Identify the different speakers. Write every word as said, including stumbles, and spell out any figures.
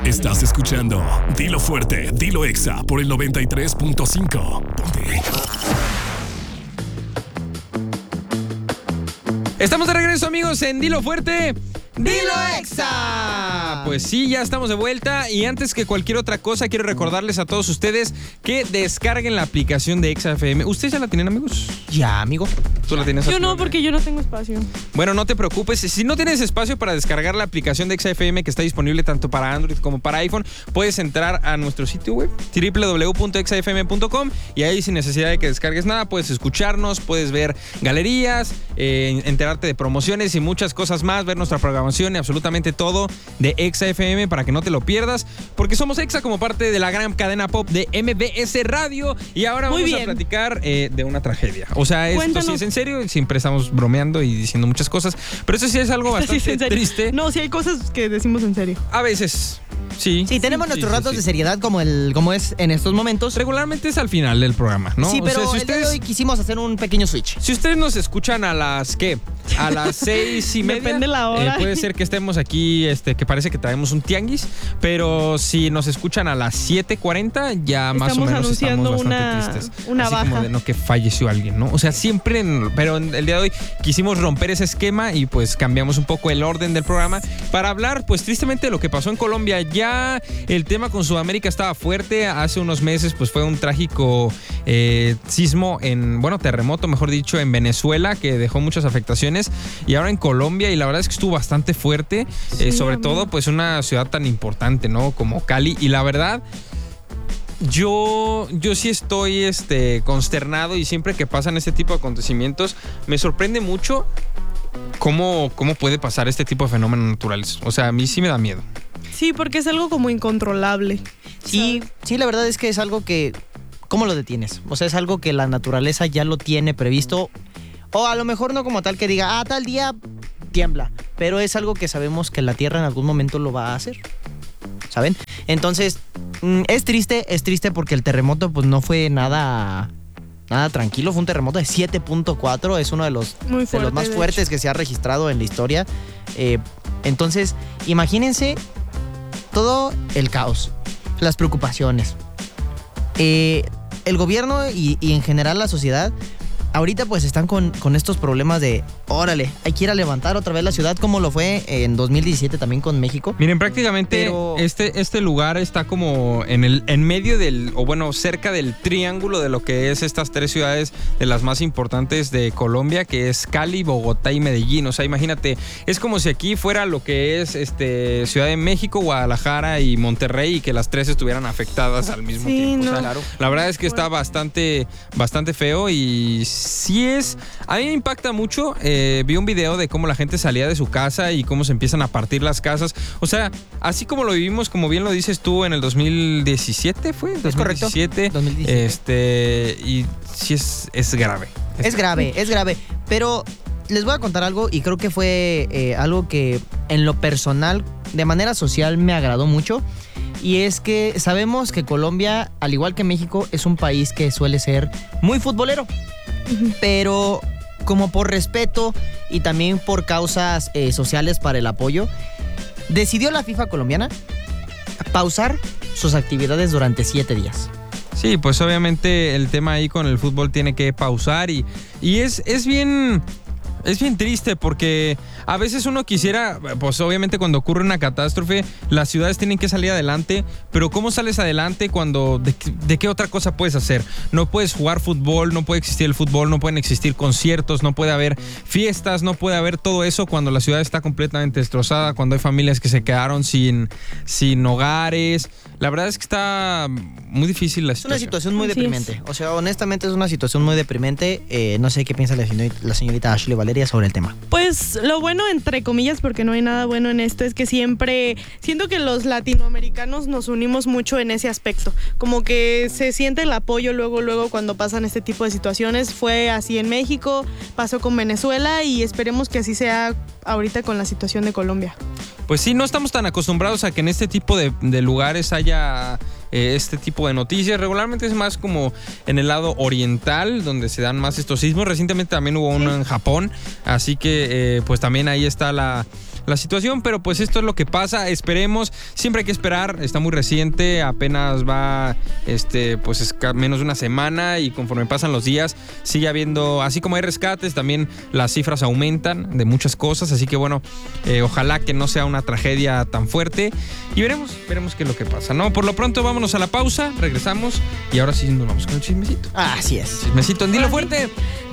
Speaker 1: Estás escuchando Dilo Fuerte, Dilo Exa por el noventa y tres punto cinco. Ponte.
Speaker 2: Estamos de regreso, amigos, en Dilo Fuerte, Dilo Exa. Pues sí, ya estamos de vuelta y antes que cualquier otra cosa quiero recordarles a todos ustedes que descarguen la aplicación de Exa F M. ¿Ustedes ya la tienen, amigos?
Speaker 3: Ya, amigo.
Speaker 2: ¿Tú la tienes?
Speaker 4: Yo no, porque yo no tengo espacio.
Speaker 2: Bueno, no te preocupes. Si no tienes espacio para descargar la aplicación de Exa F M que está disponible tanto para Android como para iPhone, puedes entrar a nuestro sitio web doble u doble u doble u punto exa f m punto com y ahí sin necesidad de que descargues nada puedes escucharnos, puedes ver galerías, eh, enterarte de promociones y muchas cosas más, ver nuestra programación y absolutamente todo de Exa F M para que no te lo pierdas, porque somos Exa como parte de la gran cadena pop de M B S Radio y ahora
Speaker 4: Muy
Speaker 2: vamos
Speaker 4: bien.
Speaker 2: a platicar eh, de una tragedia. O sea, esto
Speaker 4: Cuéntanos.
Speaker 2: sí es en serio, siempre estamos bromeando y diciendo muchas cosas, pero eso sí es algo
Speaker 4: Sí,
Speaker 2: bastante
Speaker 4: en serio.
Speaker 2: triste.
Speaker 4: No, sí hay cosas que decimos en serio.
Speaker 2: A veces, sí.
Speaker 3: Sí, tenemos
Speaker 2: Sí,
Speaker 3: nuestros
Speaker 2: sí,
Speaker 3: ratos
Speaker 2: sí.
Speaker 3: de seriedad como el como es en estos momentos.
Speaker 2: Regularmente es al final del programa, ¿no?
Speaker 3: Sí,
Speaker 2: O
Speaker 3: pero
Speaker 2: sea, si
Speaker 3: el día de
Speaker 2: ustedes,
Speaker 3: hoy quisimos hacer un pequeño switch.
Speaker 2: si ustedes nos escuchan a las, ¿qué? A las seis y media.
Speaker 4: Depende la hora.
Speaker 2: eh, puede ser que estemos aquí, este, que parece que traemos un tianguis, pero si nos escuchan a las siete cuarenta, ya más o
Speaker 4: Estamos
Speaker 2: menos
Speaker 4: anunciando
Speaker 2: estamos bastante
Speaker 4: una-
Speaker 2: tristes.
Speaker 4: una
Speaker 2: Así como
Speaker 4: baja.
Speaker 2: de no que falleció alguien, ¿no? O sea, siempre, en- pero en el día de hoy quisimos romper ese esquema y pues cambiamos un poco el orden del programa para hablar, pues tristemente, de lo que pasó en Colombia. Ya el tema con Sudamérica estaba fuerte. Hace unos meses, pues fue un trágico eh, sismo en, bueno, terremoto, mejor dicho, en Venezuela, que dejó muchas afectaciones. Y ahora en Colombia, y la verdad es que estuvo bastante fuerte,
Speaker 4: Sí,
Speaker 2: eh, sobre
Speaker 4: amigo.
Speaker 2: todo, pues una ciudad tan importante, ¿no? Como Cali. Y la verdad, yo, yo sí estoy este, consternado y siempre que pasan este tipo de acontecimientos, me sorprende mucho cómo, cómo puede pasar este tipo de fenómenos naturales. O sea, a mí sí me da miedo.
Speaker 4: Sí, porque es algo como incontrolable.
Speaker 3: Sí, sí, la verdad es que es algo que ¿cómo lo detienes? O sea, es algo que la naturaleza ya lo tiene previsto. O a lo mejor no como tal que diga, ah, tal día tiembla. Pero es algo que sabemos que la Tierra en algún momento lo va a hacer. ¿Saben? Entonces, mm, es triste, es triste porque el terremoto pues no fue nada, nada tranquilo. Fue un terremoto de siete punto cuatro. Es uno de los,
Speaker 4: Muy
Speaker 3: de
Speaker 4: fuerte,
Speaker 3: los más
Speaker 4: de
Speaker 3: fuertes
Speaker 4: hecho.
Speaker 3: que se ha registrado en la historia. Eh, entonces, imagínense todo el caos, las preocupaciones. Eh, el gobierno y, y en general la sociedad ahorita pues están con, con estos problemas de, órale, hay que ir a levantar otra vez la ciudad como lo fue en dos mil diecisiete también con México.
Speaker 2: Miren, prácticamente
Speaker 3: Pero-
Speaker 2: este, este lugar está como en el en medio del, o bueno, cerca del triángulo de lo que es estas tres ciudades de las más importantes de Colombia, que es Cali, Bogotá y Medellín. O sea, imagínate, es como si aquí fuera lo que es este Ciudad de México, Guadalajara y Monterrey y que las tres estuvieran afectadas al mismo
Speaker 4: Sí,
Speaker 2: tiempo. O sea,
Speaker 4: no.
Speaker 3: Claro.
Speaker 2: la verdad es que está bastante, bastante feo y sí es... A mí me impacta mucho. Eh, vi un video de cómo la gente salía de su casa y cómo se empiezan a partir las casas. O sea, así como lo vivimos, como bien lo dices tú, en el dos mil diecisiete, ¿fue?
Speaker 3: Es correcto.
Speaker 2: dos mil diecisiete.
Speaker 3: dos mil diecisiete.
Speaker 2: Este, y sí es, es grave.
Speaker 3: Es grave, es grave. Pero les voy a contar algo y creo que fue eh, algo que en lo personal, de manera social, me agradó mucho. Y es que sabemos que Colombia, al igual que México, es un país que suele ser muy futbolero. Pero como por respeto y también por causas eh, sociales para el apoyo, decidió la FIFA colombiana pausar sus actividades durante siete días.
Speaker 2: Sí, pues obviamente el tema ahí con el fútbol tiene que pausar y, y es, es bien... Es bien triste porque a veces uno quisiera, pues obviamente cuando ocurre una catástrofe, las ciudades tienen que salir adelante, pero ¿cómo sales adelante cuando, de, de qué otra cosa puedes hacer? No puedes jugar fútbol, no puede existir el fútbol, no pueden existir conciertos, no puede haber fiestas, no puede haber todo eso cuando la ciudad está completamente destrozada, cuando hay familias que se quedaron sin, sin hogares. La verdad es que está muy difícil la
Speaker 3: Es una
Speaker 2: situación.
Speaker 3: situación muy
Speaker 4: Así
Speaker 3: deprimente. O sea, honestamente es una situación muy deprimente. Eh, no sé qué piensa la señorita, la señorita Ashley Valeria sobre el tema.
Speaker 4: Pues lo bueno, entre comillas, porque no hay nada bueno en esto, es que siempre siento que los latinoamericanos nos unimos mucho en ese aspecto. Como que se siente el apoyo luego, luego cuando pasan este tipo de situaciones. Fue así en México, pasó con Venezuela y esperemos que así sea ahorita con la situación de Colombia.
Speaker 2: Pues sí, no estamos tan acostumbrados a que en este tipo de, de lugares haya eh, este tipo de noticias. Regularmente es más como en el lado oriental, donde se dan más estos sismos. Recientemente también hubo uno en Japón, así que eh, pues también ahí está la... la situación, pero pues esto es lo que pasa, esperemos, siempre hay que esperar, está muy reciente, apenas va este pues es menos de una semana y conforme pasan los días sigue habiendo, así como hay rescates, también las cifras aumentan de muchas cosas, así que bueno, eh, ojalá que no sea una tragedia tan fuerte y veremos, veremos qué es lo que pasa, ¿no? Por lo pronto vámonos a la pausa, regresamos y ahora sí nos vamos con el chismecito.
Speaker 3: Así es.
Speaker 2: Chismecito en Dilo Fuerte.